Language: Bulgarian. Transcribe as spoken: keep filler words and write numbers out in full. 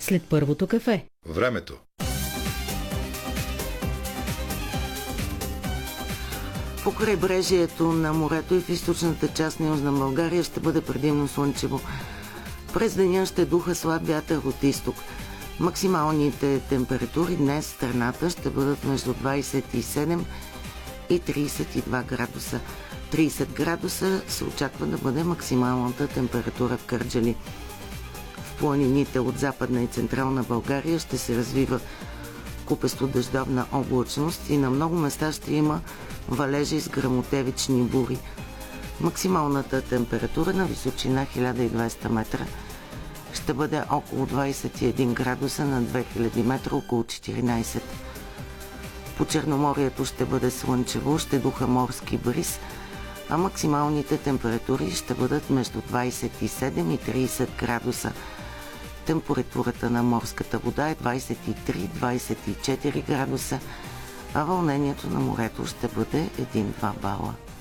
след първото кафе. Времето. По крайбрежието на морето и в източната част на Южна България ще бъде предимно слънчево. През деня ще духа слаб вятър от изток. Максималните температури днес в страната ще бъдат между двадесет и седем и тридесет и два градуса. тридесет градуса се очаква да бъде максималната температура в Кърджали. В планините от Западна и Централна България ще се развива купесто дъждовна облачност и на много места ще има валежи с гръмотевични бури. Максималната температура на височина хиляда и двеста метра ще бъде около двадесет и един градуса, на две хиляди метра около четиринадесет. По Черноморието ще бъде слънчево, ще духа морски бриз, а максималните температури ще бъдат между двадесет и седем и тридесет градуса. Температурата на морската вода е двадесет и три до двадесет и четири градуса, а вълнението на морето ще бъде един до два бала.